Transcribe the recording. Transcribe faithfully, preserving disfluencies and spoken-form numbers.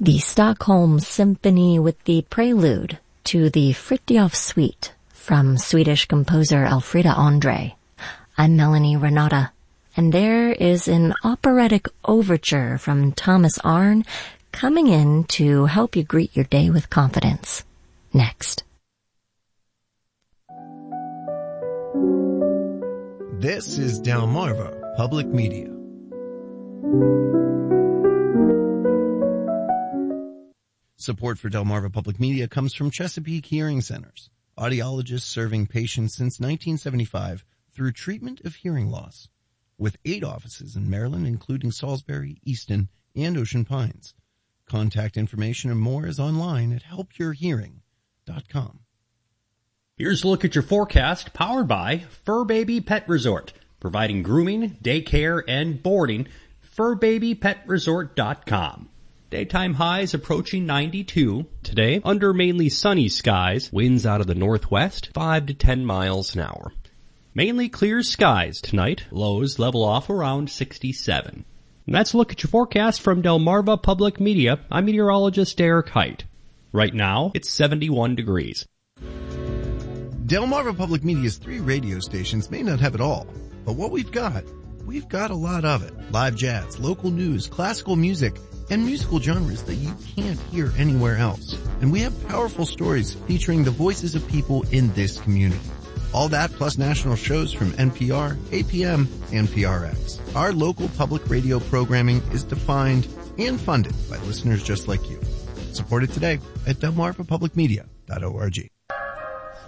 The Stockholm Symphony with the prelude to the Fritiof Suite from Swedish composer Elfrida Andre. I'm Melanie Renata, and there is an operatic overture from Thomas Arne coming in to help you greet your day with confidence. Next. This is Delmarva Public Media. Support for Delmarva Public Media comes from Chesapeake Hearing Centers, audiologists serving patients since nineteen seventy-five through treatment of hearing loss. With eight offices in Maryland, including Salisbury, Easton, and Ocean Pines. Contact information and more is online at help your hearing dot com. Here's a look at your forecast, powered by Fur Baby Pet Resort, providing grooming, daycare, and boarding. fur baby pet resort dot com. Daytime highs approaching ninety-two. Today, under mainly sunny skies, winds out of the northwest, five to ten miles an hour. Mainly clear skies tonight, lows level off around sixty-seven. And that's a look at your forecast from Delmarva Public Media. I'm meteorologist Derek Height. Right now, it's seventy-one degrees. Delmarva Public Media's three radio stations may not have it all, but what we've got, we've got a lot of it. Live jazz, local news, classical music, and musical genres that you can't hear anywhere else. And we have powerful stories featuring the voices of people in this community. All that plus national shows from N P R, A P M, and P R X. Our local public radio programming is defined and funded by listeners just like you. Support it today at delmarva public media dot org.